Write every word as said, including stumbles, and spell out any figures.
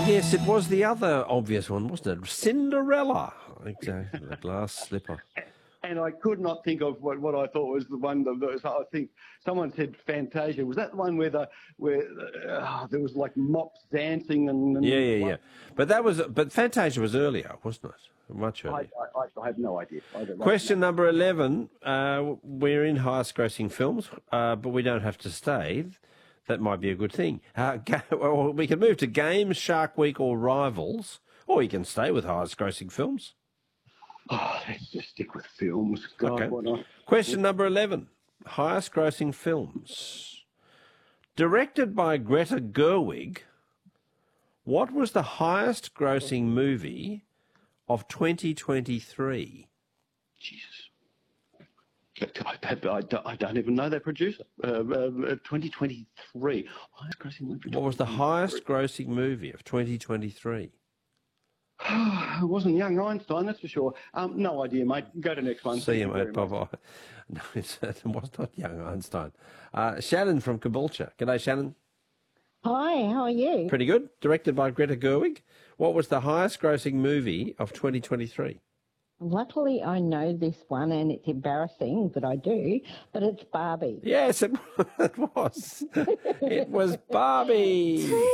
Yes, it was the other obvious one, wasn't it? Cinderella. Exactly, the glass slipper. And I could not think of what, what I thought was the one that was, I think someone said Fantasia. Was that the one where the where uh, there was like mops dancing and, and Yeah, yeah, yeah. But that was, but Fantasia was earlier, wasn't it? Much I, earlier. I, I, I have no idea. I don't, Question number eleven. Uh, we're in highest grossing films, uh, but we don't have to stay. That might be a good thing. Uh, ga- or we can move to games, Shark Week, or Rivals, or you can stay with highest grossing films. Oh, let's just stick with films. God, Okay. what not? Question number eleven. Highest grossing films. Directed by Greta Gerwig, what was the highest grossing movie of twenty twenty-three? Jesus. I, I, don't, I don't even know that producer. Uh, uh, twenty twenty-three. Highest grossing movie. What was the highest grossing movie of twenty twenty-three? It wasn't Young Einstein, that's for sure. Um, no idea, mate. Go to the next one. See you, mate. Bye-bye. No, it was not Young Einstein. Uh, Shannon from Caboolture. G'day, Shannon. Hi, how are you? Pretty good. Directed by Greta Gerwig. What was the highest grossing movie of twenty twenty-three? Luckily, I know this one, and it's embarrassing, but I do, but it's Barbie. Yes, it, it was. It was Barbie.